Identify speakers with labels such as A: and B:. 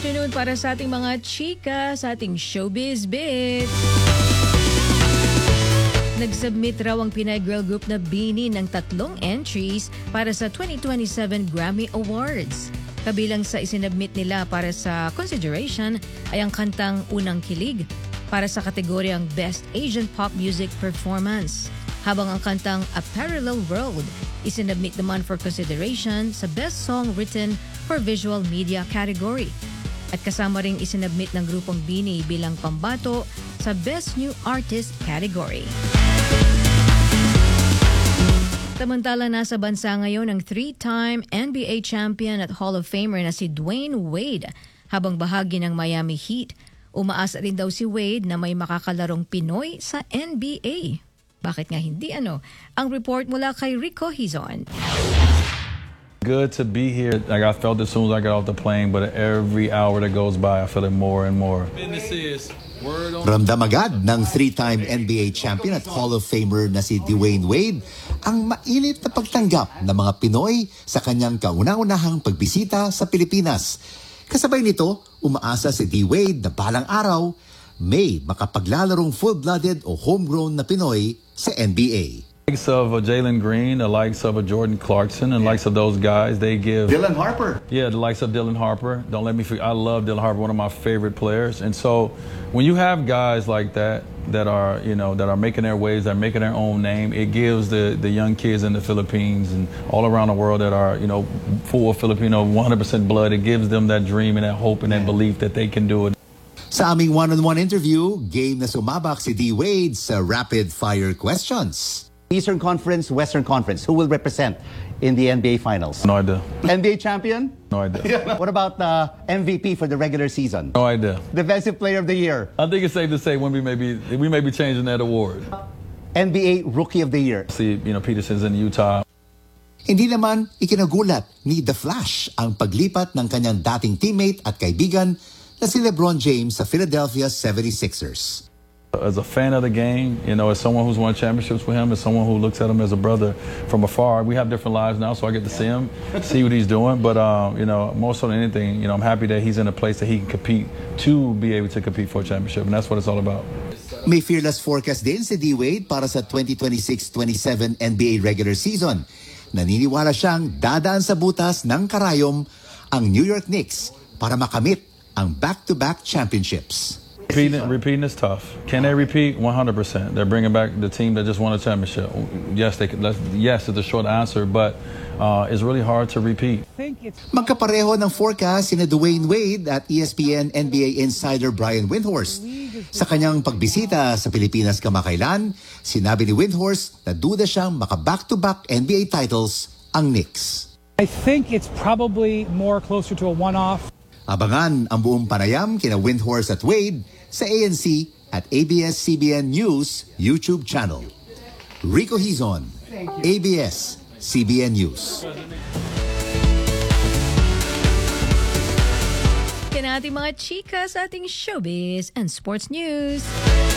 A: afternoon para sa ating mga chika, sa ating showbiz bit. Nag-submit raw ang Pinay girl group na BINI ng 3 entries para sa 2027 Grammy Awards. Kabilang sa isinabmit nila para sa consideration ay ang kantang Unang Kilig para sa kategoryang Best Asian Pop Music Performance. Habang ang kantang A Parallel World isinabmit naman for consideration sa Best Song Written for Visual Media category. At kasama ring isinabmit ng grupong BINI bilang pambato sa Best New Artist category. Samantala nasa bansa ngayon ang 3-time NBA champion at Hall of Famer na si Dwayne Wade. Habang bahagi ng Miami Heat, umaasa rin daw si Wade na may makakalarong Pinoy sa NBA. Bakit nga hindi ano? Ang report mula kay Rico Hizon.
B: Good to be here. Like I felt it as soon as I got off the plane, but every hour that goes by, I feel it more and more.
C: Ramdam agad ng 3-time NBA champion at Hall of Famer na si Dwayne Wade ang mainit na pagtanggap ng mga Pinoy sa kanyang kauna-unahang pagbisita sa Pilipinas. Kasabay nito, umaasa si D. Wade na balang araw may makapaglalarong full-blooded o homegrown na Pinoy sa NBA.
B: The likes of Jalen Green, the likes of Jordan Clarkson, and the likes of those guys, they give...
C: Dylan Harper.
B: Yeah, the likes of Dylan Harper. Don't let me forget, I love Dylan Harper, one of my favorite players. And so when you have guys like that, that are making their ways, that are making their own name, it gives the young kids in the Philippines and all around the world that are, full of Filipino, 100% blood, it gives them that dream and that hope and that belief that they can do it.
C: Sa aming one-on-one interview, game na sumabak si D. Wade sa rapid-fire questions.
D: Eastern Conference, Western Conference, who will represent in the NBA Finals?
B: No idea.
D: NBA champion?
B: No idea.
D: What about MVP for the regular season?
B: No idea.
D: Defensive Player of the Year?
B: I think it's safe to say we may be changing that award.
D: NBA Rookie of the Year?
B: See, Peterson's in Utah.
C: Hindi naman ikinagulat ni The Flash ang paglipat ng kanyang dating teammate at kaibigan na si LeBron James sa Philadelphia 76ers.
B: As a fan of the game, as someone who's won championships with him, as someone who looks at him as a brother from afar, we have different lives now, so I get to see him, see what he's doing. But, more so than anything, I'm happy that he's in a place that he can compete to be able to compete for a championship, and that's what it's all about.
C: May fearless forecast din si D. Wade para sa 2026-27 NBA regular season. Naniniwala siyang dadaan sa butas ng karayom ang New York Knicks para makamit ang back-to-back championships.
B: Repeating is tough. Can they repeat? 100%. They're bringing back the team that just won a championship. Yes, they could. Yes, is the short answer, but it's really hard to repeat.
C: Magkapareho ng forecast sina Dwayne Wade at ESPN NBA insider Brian Windhorst. Sa kanyang pagbisita sa Pilipinas kamakailan, sinabi ni Windhorst na duda siyang maka-back-to-back NBA titles ang Knicks.
E: I think it's probably more closer to a one-off.
C: Abangan ang buong panayam kina Windhorst at Wade sa ANC at ABS-CBN News YouTube channel. Rico Hizon, ABS-CBN News.
A: Yan ating mga chika sa ating showbiz and sports news.